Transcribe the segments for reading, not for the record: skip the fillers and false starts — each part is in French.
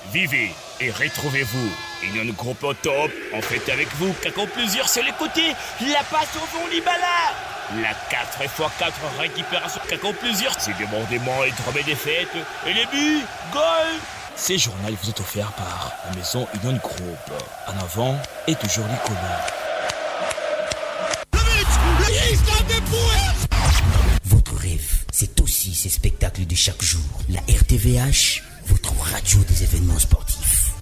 Vivez et retrouvez-vous. Union Groupe au top, en fait avec vous, Kako plusieurs sur les côtés, la passe au fond Libala. La 4x4 récupération Kako plusieurs, c'est débordement et remet des fêtes. Et les buts, goal. Ces journaux vous est offert par la maison Union Group. En avant et toujours l'icône. Votre rêve, c'est aussi ces spectacles de chaque jour. La RTVH, votre radio des événements sportifs.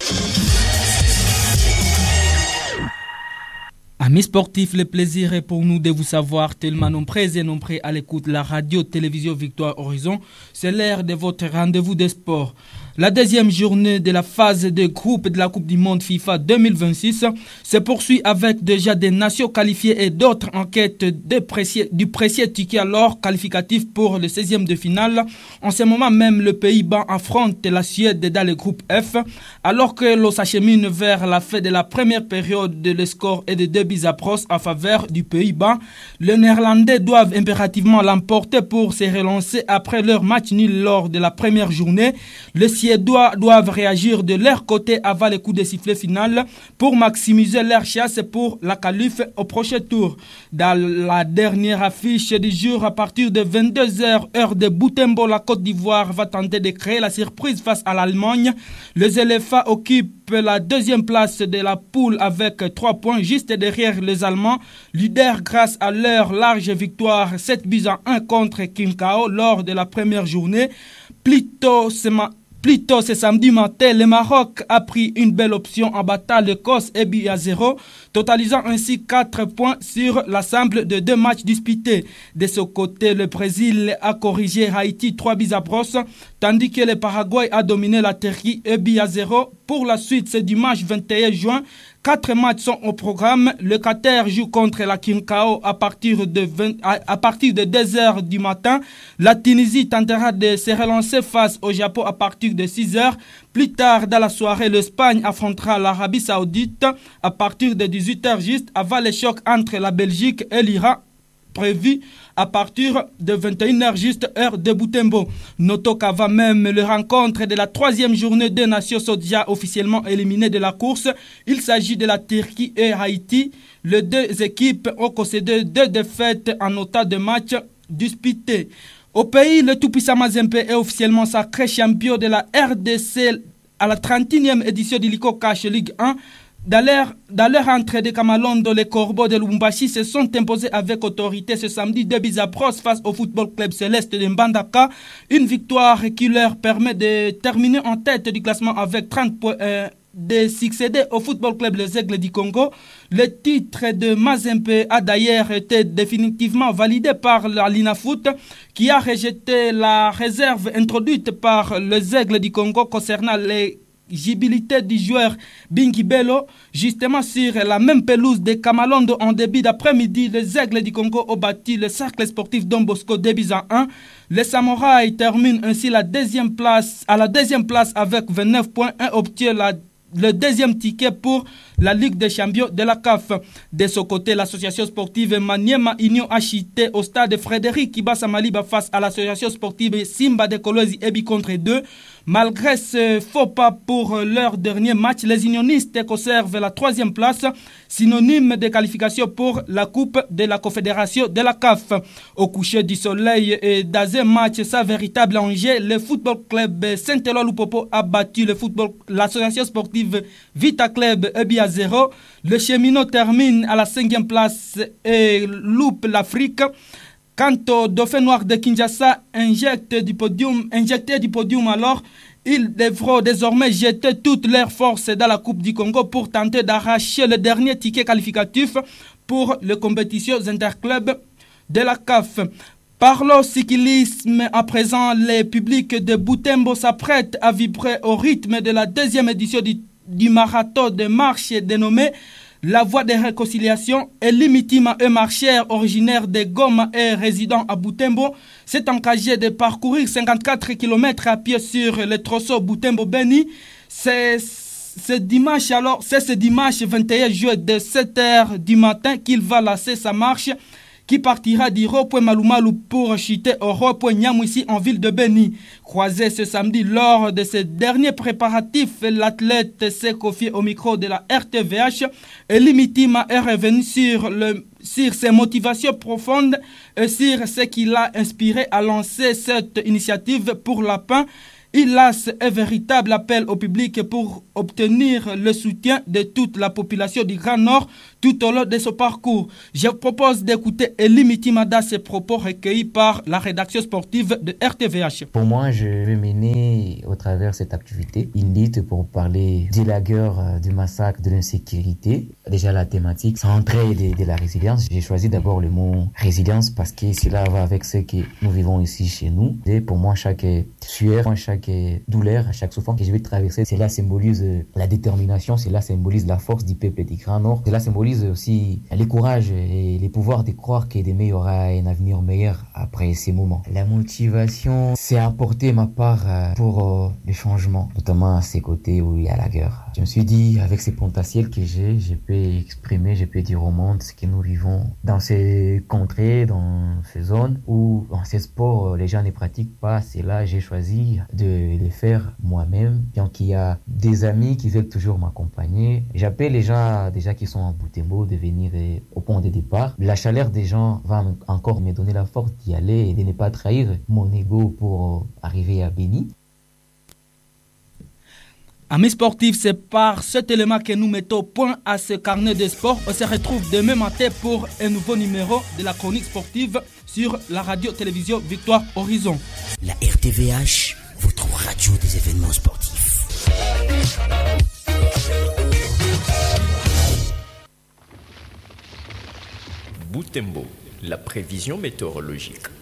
Amis sportifs, le plaisir est pour nous de vous savoir tellement nombreux et nombreux à l'écoute de la radio-télévision Victoire Horizon. C'est l'heure de votre rendez-vous des sports. La deuxième journée de la phase de groupe de la Coupe du Monde FIFA 2026 se poursuit avec déjà des nations qualifiées et d'autres en quête du précieux ticket alors qualificatif pour le 16e de finale. En ce moment même, le Pays-Bas affronte la Suède dans le groupe F. Alors que l'on s'achemine vers la fin de la première période, le score est de 2-0 en faveur du Pays-Bas. Les Néerlandais doivent impérativement l'emporter pour se relancer après leur match nul lors de la première journée. Les Suédois doivent réagir de leur côté avant le coup de sifflet final pour maximiser leur chasse pour la qualif au prochain tour. Dans la dernière affiche du jour, à partir de 22h, heure de Butembo, la Côte d'Ivoire va tenter de créer la surprise face à l'Allemagne. Les éléphants occupent la deuxième place de la poule avec 3 points juste derrière les Allemands, leaders grâce à leur large victoire 7-1 contre Kinkao lors de la première journée. Plutôt ce samedi matin, le Maroc a pris une belle option en battant l'Écosse 1-0, totalisant ainsi 4 points sur l'ensemble de 2 matchs disputés. De ce côté, le Brésil a corrigé Haïti 3-0, tandis que le Paraguay a dominé la Turquie 1-0. Pour la suite, c'est dimanche 21 juin. 4 matchs sont au programme. Le Qatar joue contre la Kinkao à partir de 2h du matin. La Tunisie tentera de se relancer face au Japon à partir de 6h. Plus tard dans la soirée, l'Espagne affrontera l'Arabie Saoudite à partir de 18h juste avant le choc entre la Belgique et l'Iran prévu à partir de 21h juste heure de Butembo. Notons qu'avant même le rencontre de la 3e journée des nations sont déjà officiellement éliminées de la course. Il s'agit de la Turquie et Haïti. Les deux équipes ont concédé 2 défaites en autant de matchs disputés. Au pays, le tout-puissant Mazembe est officiellement sacré champion de la RDC à la 31e édition du Lico Cash Ligue 1. Dans leur entrée de Kamalondo, les Corbeaux de Lubumbashi se sont imposés avec autorité ce samedi 2-0 face au Football Club Céleste de Mbandaka. Une victoire qui leur permet de terminer en tête du classement avec 30 points de succéder au Football Club Les Aigles du Congo. Le titre de Mazembe a d'ailleurs été définitivement validé par la Linafoot qui a rejeté la réserve introduite par les Aigles du Congo concernant les l'éligibilité du joueur Bingi Bello, justement sur la même pelouse de Kamalondo en début d'après-midi. Les Aigles du Congo ont battu le cercle sportif Don Bosco 2-1. Les Samouraïs terminent ainsi à la deuxième place avec 29 points et obtiennent le deuxième ticket pour la Ligue des champions de la CAF. De ce côté, l'association sportive Maniema Union a chuté au stade Frédéric Kibasa Maliba face à l'association sportive Simba de Kolwezi Ebi contre 2. Malgré ce faux pas pour leur dernier match, les unionistes conservent la 3e place, synonyme de qualification pour la Coupe de la Confédération de la CAF. Au coucher du soleil et dans un match sans véritable enjeu, le football club Saint-Éloi Lupopo a battu l'association sportive Vita Club 1-0. Le cheminot termine à la 5e place et loupe l'Afrique. Quant au Dauphin Noir de Kinshasa, injecté du podium alors, ils devront désormais jeter toutes leurs forces dans la Coupe du Congo pour tenter d'arracher le dernier ticket qualificatif pour les compétitions interclubs de la CAF. Parlons cyclisme à présent, le public de Butembo s'apprête à vibrer au rythme de la 2e édition du marathon de marche dénommé La Voie de Réconciliation. Et Limitima, un marcheur originaire de Goma et résident à Butembo, s'est engagé de parcourir 54 km à pied sur le tronçon Butembo-Beni. C'est ce dimanche 21 juin de 7h du matin qu'il va lancer sa marche qui partira du rond-point Malumalu pour chuter au rond-point Nyamwisi en ville de Beni. Croisé ce samedi lors de ces derniers préparatifs, l'athlète s'est confié au micro de la RTVH et Limitima est revenu sur ses motivations profondes et sur ce qui l'a inspiré à lancer cette initiative pour la paix. Il lance un véritable appel au public pour obtenir le soutien de toute la population du Grand Nord tout au long de ce parcours. Je vous propose d'écouter Elie Mitimada, ses propos recueillis par la rédaction sportive de RTVH. Pour moi, je vais mener au travers cette activité une lutte pour parler des lagueurs, du massacre, de l'insécurité. Déjà la thématique centrée de la résilience. J'ai choisi d'abord le mot résilience parce que cela va avec ce que nous vivons ici chez nous. Et pour moi, chaque sueur, chaque douleur, chaque souffrance que je vais traverser, cela symbolise la détermination, cela symbolise la force du peuple du Grand Nord, cela symbolise aussi le courage et le pouvoir de croire que demain il y aura un avenir meilleur après ces moments. La motivation, c'est apporter ma part pour le changement, notamment à ces côtés où il y a la guerre. Je me suis dit, avec ce potentiel que j'ai, je peux exprimer, je peux dire au monde ce que nous vivons dans ces contrées, dans ces zones où dans ces sports les gens ne pratiquent pas. C'est là j'ai choisi de les faire moi-même. Donc il y a des amis qui veulent toujours m'accompagner. J'appelle les gens déjà qui sont en Butembo de venir au point de départ. La chaleur des gens va encore me donner la force d'y aller et de ne pas trahir mon ego pour arriver à Beni. Amis sportifs, c'est par cet élément que nous mettons point à ce carnet de sport. On se retrouve demain matin pour un nouveau numéro de la chronique sportive sur la radio-télévision Victoire Horizon. La RTVH, votre radio des événements sportifs. Butembo, la prévision météorologique.